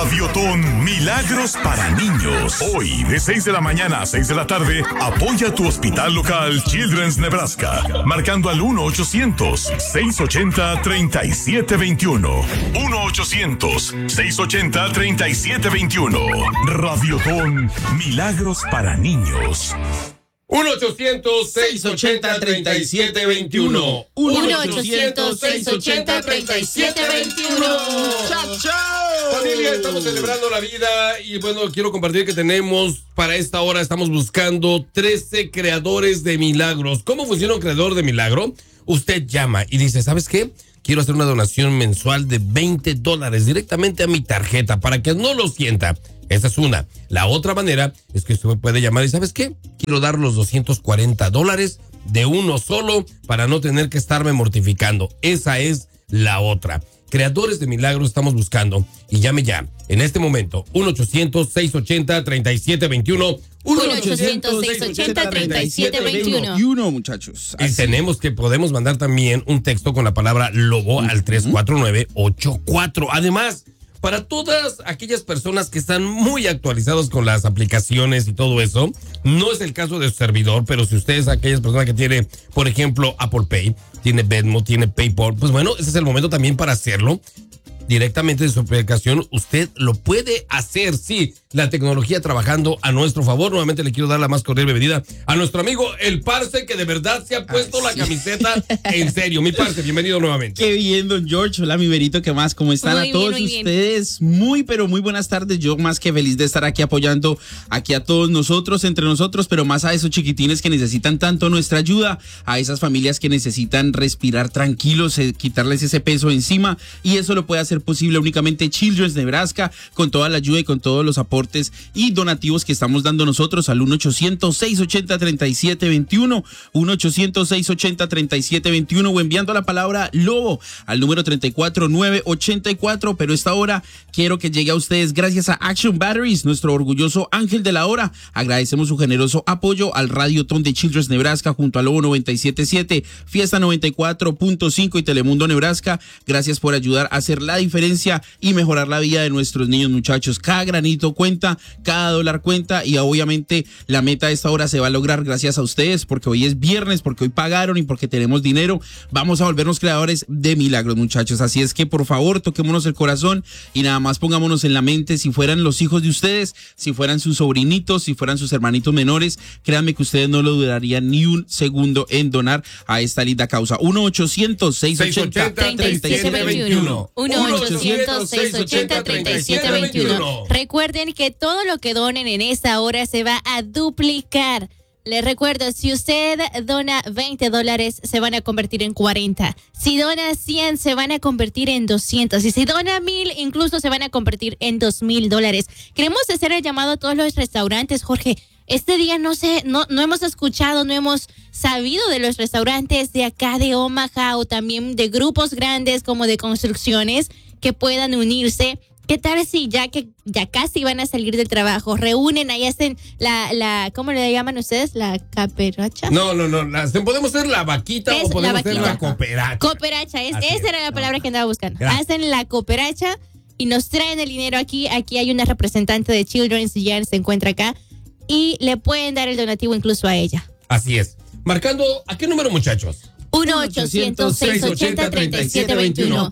Radiotón Milagros para Niños. Hoy, de 6 de la mañana a 6 de la tarde, apoya tu hospital local Children's Nebraska, marcando al 1-800-680-3721. 1-800-680-3721. Radiotón Milagros para Niños. 1-800-680-3721. 1-800-680-3721. Familia, estamos celebrando la vida y bueno, quiero compartir que tenemos para esta hora, estamos buscando 13 creadores de milagros. ¿Cómo funciona un creador de milagro? Usted llama y dice, ¿sabes qué? Quiero hacer una donación mensual de $20 directamente a mi tarjeta para que no lo sienta. Esa es una. La otra manera es que usted me puede llamar y ¿sabes qué? Quiero dar los $240 de uno solo para no tener que estarme mortificando. Esa es la otra. Creadores de milagros estamos buscando y llame ya. En este momento, 1-800-680-3721. 1-800-680-3721. Muchachos. Y podemos mandar también un texto con la palabra lobo al 34984. Además, para todas aquellas personas que están muy actualizados con las aplicaciones y todo eso, no es el caso de su servidor, pero si usted es aquellas personas que tiene, por ejemplo, Apple Pay, tiene Venmo, tiene PayPal, pues bueno, ese es el momento también para hacerlo. Directamente de su aplicación, usted lo puede hacer, sí, la tecnología trabajando a nuestro favor. Nuevamente le quiero dar la más cordial bienvenida a nuestro amigo el Parce, que de verdad se ha puesto la camiseta en serio. Mi Parce, bienvenido nuevamente. Qué bien, don George. Hola, mi Berito, ¿qué más? ¿Cómo están? Muy a todos bien, muy ustedes? bien. Muy, pero muy buenas tardes. Yo más que feliz de estar aquí apoyando aquí a todos nosotros, entre nosotros, pero más a esos chiquitines que necesitan tanto nuestra ayuda, a esas familias que necesitan respirar tranquilos, quitarles ese peso encima, y eso lo puede hacer posible únicamente Children's Nebraska, con toda la ayuda y con todos los aportes y donativos que estamos dando nosotros al 1-800-680-3721, 1-800-680-3721, o enviando la palabra lobo al número 34984. Pero esta hora quiero que llegue a ustedes gracias a Action Batteries, nuestro orgulloso ángel de la hora. Agradecemos su generoso apoyo al Radiotón de Children's Nebraska junto a Lobo 97.7, Fiesta 94.5 y Telemundo Nebraska. Gracias por ayudar a hacer la diferencia y mejorar la vida de nuestros niños, muchachos. Cada granito cuenta, cada dólar cuenta, y obviamente la meta de esta hora se va a lograr gracias a ustedes, porque hoy es viernes, porque hoy pagaron y porque tenemos dinero. Vamos a volvernos creadores de milagros, muchachos. Así es que por favor, toquémonos el corazón y nada más pongámonos en la mente, si fueran los hijos de ustedes, si fueran sus sobrinitos, si fueran sus hermanitos menores, créanme que ustedes no lo dudarían ni un segundo en donar a esta linda causa. 1-800-680-3721. 1-800-680-3721. Recuerden que todo lo que donen en esta hora se va a duplicar. Les recuerdo, si usted dona $20, se van a convertir en 40. Si dona 100, se van a convertir en 200. Y si dona 1,000, incluso se van a convertir en $2,000. Queremos hacer el llamado a todos los restaurantes, Jorge. Este día no hemos escuchado, no hemos sabido de los restaurantes de acá de Omaha, o también de grupos grandes como de construcciones que puedan unirse. ¿Qué tal si ya casi van a salir del trabajo, reúnen, ahí hacen la ¿cómo le llaman ustedes? ¿La cooperacha? No, podemos hacer la vaquita o podemos hacer la cooperacha. Cooperacha, esa era la palabra que andaba buscando. Gracias. Hacen la cooperacha y nos traen el dinero aquí. Aquí hay una representante de Children's, Jan se encuentra acá, y le pueden dar el donativo incluso a ella. Así es. Marcando, ¿a qué número, muchachos? 1-800-680-3721.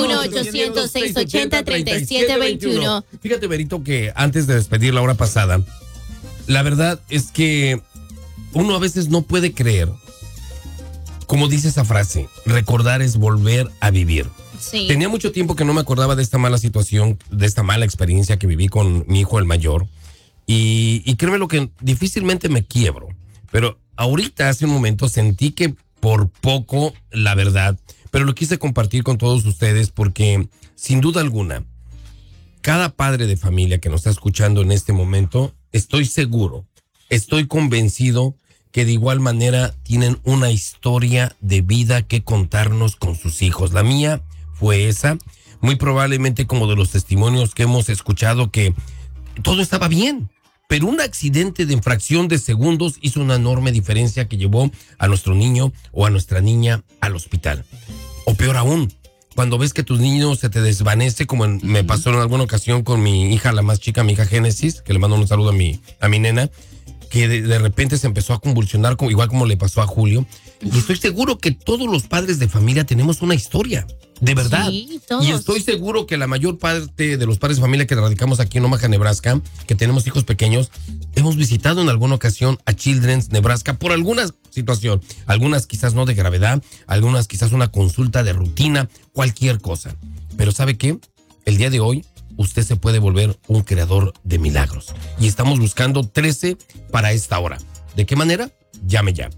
1-800-680-3721. Fíjate, Berito, que antes de despedir la hora pasada, la verdad es que uno a veces no puede creer, como dice esa frase, recordar es volver a vivir. Sí. Tenía mucho tiempo que no me acordaba de esta mala situación, de esta mala experiencia que viví con mi hijo el mayor. Y créeme lo que difícilmente me quiebro. Pero ahorita, hace un momento, sentí que por poco, la verdad, pero lo quise compartir con todos ustedes porque, sin duda alguna, cada padre de familia que nos está escuchando en este momento, estoy seguro, estoy convencido que de igual manera tienen una historia de vida que contarnos con sus hijos. La mía fue esa, muy probablemente como de los testimonios que hemos escuchado, que todo estaba bien, pero un accidente de infracción de segundos hizo una enorme diferencia que llevó a nuestro niño o a nuestra niña al hospital. O peor aún, cuando ves que tus niños se te desvanece, como me pasó en alguna ocasión con mi hija, la más chica, mi hija Génesis, que le mando un saludo a mi nena, que de repente se empezó a convulsionar, igual como le pasó a Julio. Y estoy seguro que todos los padres de familia tenemos una historia, de verdad. Sí, todos. Y estoy seguro que la mayor parte de los padres de familia que radicamos aquí en Omaha, Nebraska, que tenemos hijos pequeños, hemos visitado en alguna ocasión a Children's Nebraska por alguna situación. Algunas quizás no de gravedad, algunas quizás una consulta de rutina, cualquier cosa. Pero ¿sabe qué? El día de hoy usted se puede volver un creador de milagros. Y estamos buscando 13 para esta hora. ¿De qué manera? Llame ya.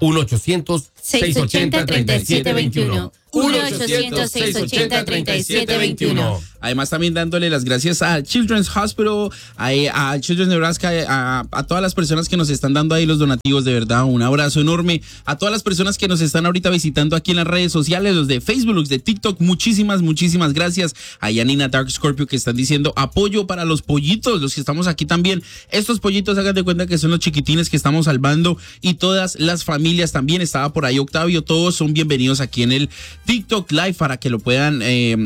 1-800-680-3721. 1-800-680-3721. Además, también dándole las gracias a Children's Hospital, a Children's Nebraska, a todas las personas que nos están dando ahí los donativos, de verdad, un abrazo enorme. A todas las personas que nos están ahorita visitando aquí en las redes sociales, los de Facebook, los de TikTok, muchísimas gracias. A Yanina Dark Scorpio, que están diciendo apoyo para los pollitos, los que estamos aquí también. Estos pollitos, hagan de cuenta que son los chiquitines que estamos salvando, y todas las familias también. Estaba por ahí Octavio, todos son bienvenidos aquí en el TikTok Live para que lo puedan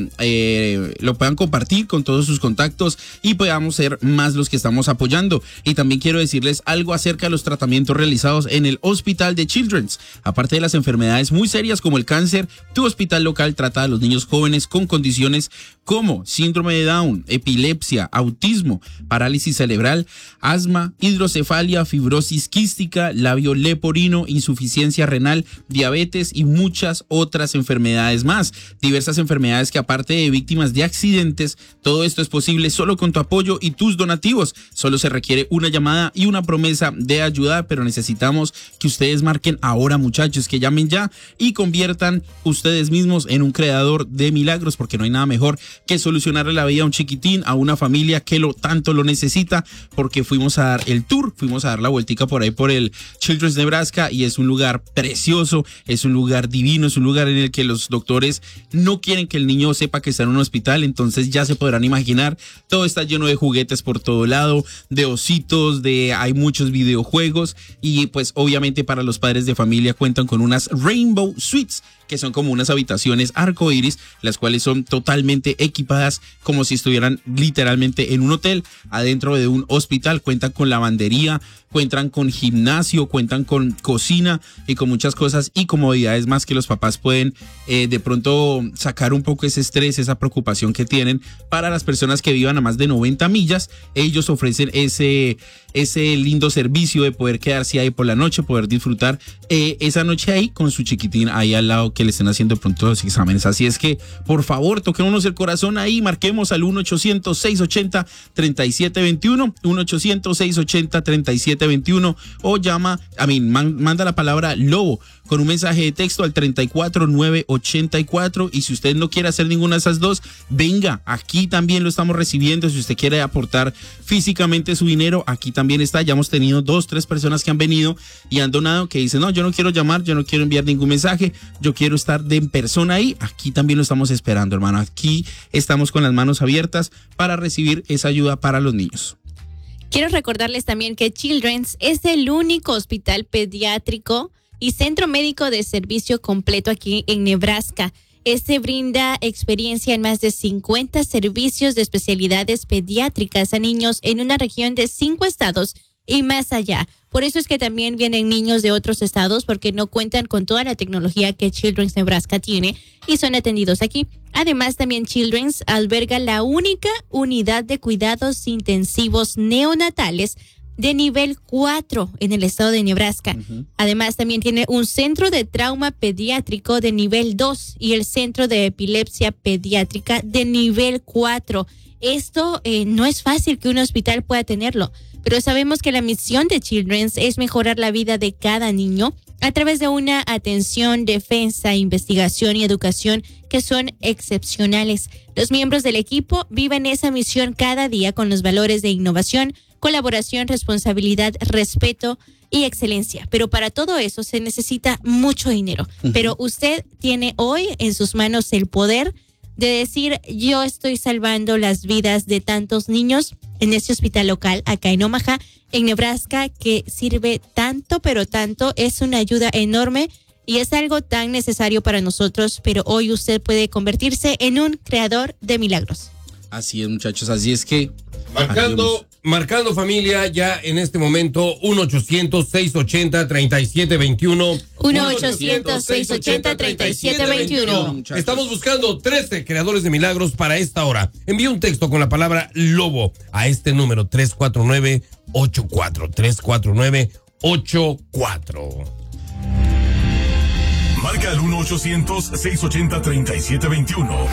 compartir con todos sus contactos y podamos ser más los que estamos apoyando. Y también quiero decirles algo acerca de los tratamientos realizados en el hospital de Children's. Aparte de las enfermedades muy serias como el cáncer, tu hospital local trata a los niños jóvenes con condiciones como síndrome de Down, epilepsia, autismo, parálisis cerebral, asma, hidrocefalia, fibrosis quística, labio leporino, insuficiencia renal, diabetes y muchas otras enfermedades más. Diversas enfermedades que, aparte de víctimas de accidentes, todo esto es posible solo con tu apoyo y tus donativos. Solo se requiere una llamada y una promesa de ayuda, pero necesitamos que ustedes marquen ahora, muchachos, que llamen ya y conviertan ustedes mismos en un creador de milagros, porque no hay nada mejor que solucionarle la vida a un chiquitín, a una familia que tanto lo necesita, porque fuimos a dar el tour, fuimos a dar la vueltica por ahí por el Children's Nebraska, y es un lugar precioso, es un lugar divino, es un lugar en el que los doctores no quieren que el niño sepa que está en un hospital. Entonces ya se podrán imaginar, todo está lleno de juguetes por todo lado, de ositos, hay muchos videojuegos, y pues obviamente para los padres de familia cuentan con unas Rainbow Suites, que son como unas habitaciones arcoíris, las cuales son totalmente equipadas como si estuvieran literalmente en un hotel adentro de un hospital. Cuentan con lavandería, cuentan con gimnasio, cuentan con cocina y con muchas cosas y comodidades más que los papás pueden de pronto sacar un poco ese estrés, esa preocupación que tienen. Para las personas que vivan a más de 90 millas, ellos ofrecen ese lindo servicio de poder quedarse ahí por la noche, poder disfrutar esa noche ahí con su chiquitín ahí al lado, que le estén haciendo pronto los exámenes. Así es que, por favor, toquémonos el corazón ahí, marquemos al 1-800-680-3721, 1-800-680-3721, o manda la palabra Lobo con un mensaje de texto al 34984. Y si usted no quiere hacer ninguna de esas dos, venga, aquí también lo estamos recibiendo. Si usted quiere aportar físicamente su dinero, aquí también está. Ya hemos tenido 2-3 personas que han venido y han donado, que dicen, no, yo no quiero llamar, yo no quiero enviar ningún mensaje, yo quiero estar en persona ahí. Aquí también lo estamos esperando, hermano. Aquí estamos con las manos abiertas para recibir esa ayuda para los niños. Quiero recordarles también que Children's es el único hospital pediátrico y centro médico de servicio completo aquí en Nebraska. Este brinda experiencia en más de 50 servicios de especialidades pediátricas a niños en una región de 5 estados y más allá. Por eso es que también vienen niños de otros estados, porque no cuentan con toda la tecnología que Children's Nebraska tiene y son atendidos aquí. Además, también Children's alberga la única unidad de cuidados intensivos neonatales de nivel 4 en el estado de Nebraska. Además, también tiene un centro de trauma pediátrico de nivel 2 y el centro de epilepsia pediátrica de nivel 4. Esto no es fácil que un hospital pueda tenerlo, pero sabemos que la misión de Children's es mejorar la vida de cada niño a través de una atención, defensa, investigación y educación que son excepcionales. Los miembros del equipo viven esa misión cada día con los valores de innovación, colaboración, responsabilidad, respeto y excelencia. Pero para todo eso se necesita mucho dinero. Pero usted tiene hoy en sus manos el poder de decir, yo estoy salvando las vidas de tantos niños en este hospital local acá en Omaha, en Nebraska, que sirve tanto, pero tanto. Es una ayuda enorme y es algo tan necesario para nosotros, pero hoy usted puede convertirse en un creador de milagros. Así es, muchachos, así es que... Marcando familia ya en este momento 1-800-680-3721. 1-800-680-3721. Estamos buscando 13 creadores de milagros para esta hora. Envía un texto con la palabra lobo a este número 349-84. 349-84. Marca al 1-800-680-3721.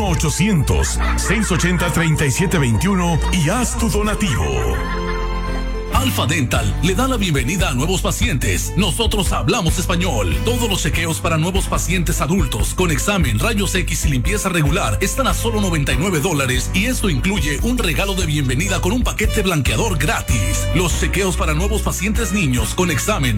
1-800-680-3721 y haz tu donativo. Alfa Dental le da la bienvenida a nuevos pacientes. Nosotros hablamos español. Todos los chequeos para nuevos pacientes adultos con examen, rayos X y limpieza regular están a solo $99 y esto incluye un regalo de bienvenida con un paquete blanqueador gratis. Los chequeos para nuevos pacientes niños con examen